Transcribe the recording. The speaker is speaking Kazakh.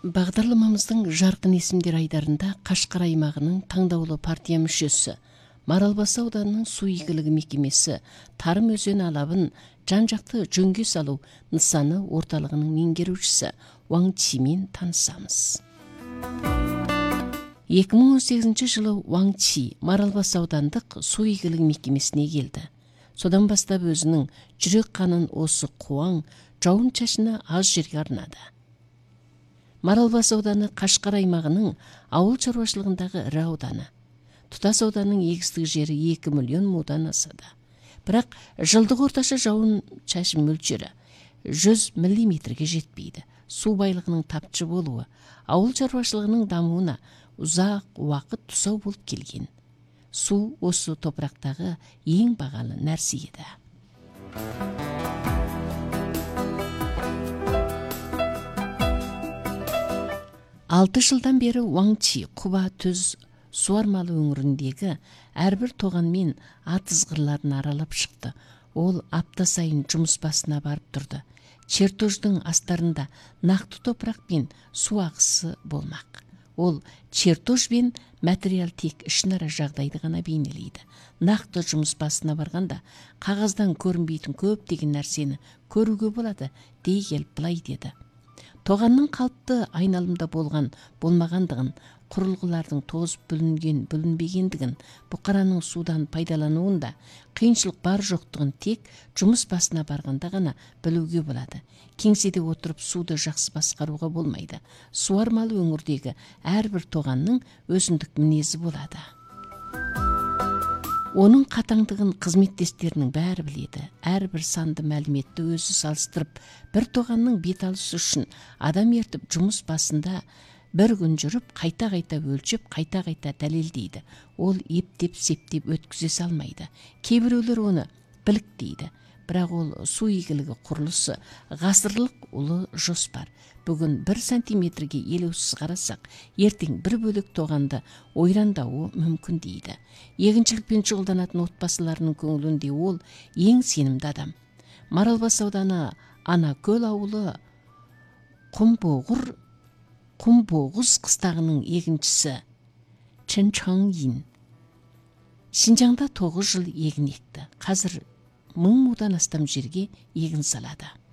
Бағдарламамыздың жарқын есімдер айдарында Қашқар аймағының таңдаулы партия мүшесі, Маралбасы ауданының су игілігі мекемесі Тарым өзені алабын жан-жақты жөнге салу нысаны орталығының меңгерушісі Уаң Чимен танысамыз. 2018 жылы Уаң Чи Маралбасы аудандық су игілігі мекемесіне келді. Содан бастап өзінің жүрек қанын осы қуаң жауын шашыны аз жерге арнады. Маралбасы ауданы Қашқар аймағының ауыл шаруашылығындағы ірі ауданы. Тұтас ауданның егістік жері 2 миллион мудан асады. Бірақ жылдық орташа жауын шашын мөлшері 100 миллиметрге жетпейді. Су байлығының тапшы болуы ауыл шаруашылығының дамуына ұзақ уақыт тұсау болып келген. Су осы топырақтағы ең бағалы нәрсе еді. 6 жылдан бері Уаң Чи Құба Түз суармалы өңіріндегі әрбір тоғанмен ат ызғырларын аралап шықты. Ол апта сайын жұмыс басына барып тұрды. Чертождың астарында нақты топырақ пен су ағысы болмақ. Ол чертож бен материал тек ішінара жағдайды ғана бейнелейді. Нақты жұмыс басына барғанда қағаздан көрінбейтін көптеген нәрсені көруге болады, дей келіп былай деді. Тоғанның қалыпты айналымда болмағандығын, құрылғылардың тозып бүлінбегендігін, бұқараның судан пайдалануында қиыншылық бар жоқтығын тек жұмыс басына барғанда ғана білуге болады. Кеңседе отырып суды жақсы басқаруға болмайды. Суармалы өңірдегі әрбір тоғанның өзіндік мінезі болады. Оның қатаңдығын қызметтестерінің бәрі біледі. Әрбір санды мәліметті өзі салыстырып, бір тоғанның бет алысы үшін адам ертіп жұмыс басында бір күн жүріп, қайта-қайта өлшеп, қайта-қайта дәлелдейді. Ол ептеп-септеп өткізе салмайды. Кейбіреулер оны білік дейді. Бірақ ол су игілігі құрылысы ғасырлық ұлы жоспар. Бүгін 1 сантиметрге елеусіз қарасақ, ертең бір бөлек тоғанды ойрандауы мүмкін дейді. Егіншілікпен шұғылданатын отбасыларының көңілінде ол ең сенімді адам. Маралбасы ауданы Анакөл ауылы Құмбоғыз қыстағының егіншісі Чын Чаңин Шинжаңда 9 жыл егін екті. Қазір 1000 мудан астам жерге егін салады.